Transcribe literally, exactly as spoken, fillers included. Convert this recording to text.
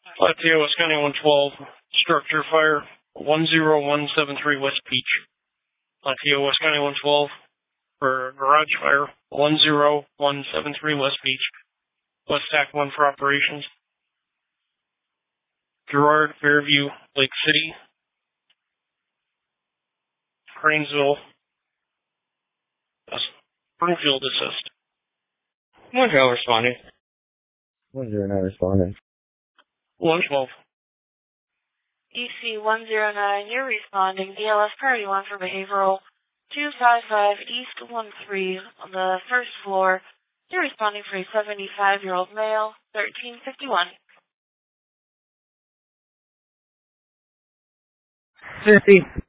Latio, Escania one twelve, structure fire, one zero one seven three West Peach. Latio, Escania one twelve, for garage fire, one zero one seven three West Beach. West Tac one for operations. Gerard, Fairview, Lake City. Cranesville. Springfield assist. One twelve responding. One zero nine responding. One twelve. E C one zero nine, you're responding. D L S priority one for behavioral. two five five East one three on the first floor. You're responding for a seventy-five-year-old male, thirteen fifty-one. Fifty.